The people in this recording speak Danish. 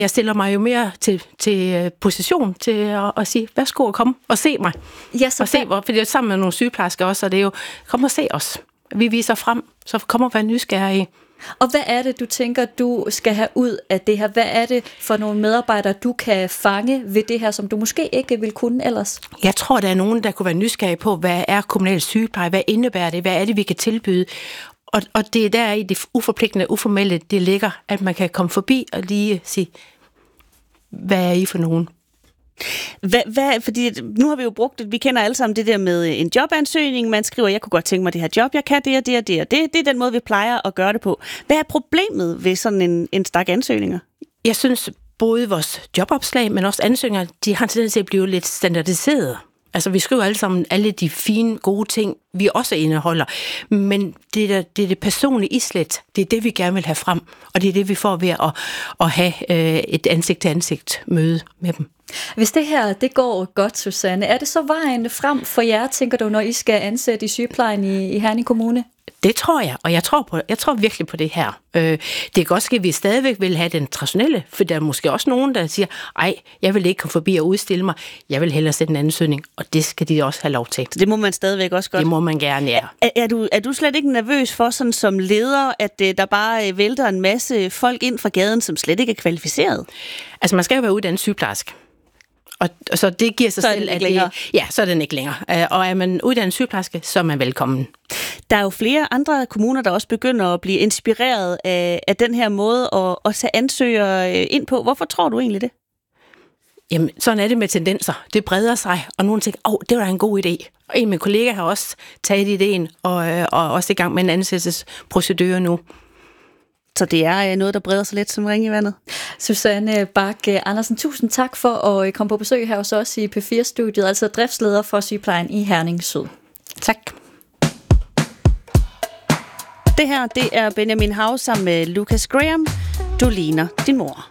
Jeg stiller mig jo mere til position til at sige, værsgo og kom og se mig. Ja, så og se, for det er sammen med nogle sygeplejersker også, og det er jo, kom og se os. Vi viser frem, så kom og vær nysgerrige. Og hvad er det, du tænker, du skal have ud af det her? Hvad er det for nogle medarbejdere, du kan fange ved det her, som du måske ikke vil kunne ellers? Jeg tror, der er nogen, der kunne være nysgerrige på, hvad er kommunal sygepleje? Hvad indebærer det? Hvad er det, vi kan tilbyde? Og det er der i det uforpligtende, uformelle, det ligger, at man kan komme forbi og lige sige, hvad er I for nogen? Fordi nu har vi jo brugt vi kender alle sammen det der med en jobansøgning, man skriver, jeg kunne godt tænke mig det her job, jeg kan det og det og det og det. Det er den måde, vi plejer at gøre det på. Hvad er problemet ved sådan en stak ansøgninger? Jeg synes, både vores jobopslag, men også ansøgninger, de har tendens til at blive lidt standardiseret. Altså, vi skriver alle sammen alle de fine, gode ting, vi også indeholder. Men det er det personlige islet. Det er det, vi gerne vil have frem. Og det er det, vi får ved at have et ansigt-til-ansigt møde med dem. Hvis det her, det går godt, Susanne, er det så vejen frem for jer, tænker du, når I skal ansætte i sygeplejen i Herning Kommune? Det tror jeg, og jeg tror virkelig på det her. Det kan godt ske, at vi stadigvæk vil have den traditionelle, for der er måske også nogen, der siger, ej, jeg vil ikke komme forbi og udstille mig, jeg vil hellere sætte en ansøgning, og det skal de også have lov til. Så det må man stadigvæk også godt? Det må man gerne, ja. Er du slet ikke nervøs for, sådan som leder, at der bare vælter en masse folk ind fra gaden, som slet ikke er kvalificeret? Altså, man skal jo være uddannet sygeplejerske. Og så det giver sig selv, at så er den ikke længere. Og er man uddannet sygeplejerske, så er man velkommen. Der er jo flere andre kommuner, der også begynder at blive inspireret af den her måde at tage ansøgere ind på. Hvorfor tror du egentlig det? Jamen, sådan er det med tendenser. Det breder sig, og nogen tænker, det var en god idé. Og en af mine kollegaer har også taget ideen, og også i gang med en ansættelsesprocedure nu. Så det er noget, der breder sig lidt som ring i vandet. Susanne Bak Andersen, tusind tak for at komme på besøg her hos os i P4-studiet, altså driftsleder for sygeplejen i Herning Syd. Tak. Det her, det er Benjamin Hav sammen med Lucas Graham. Du ligner din mor.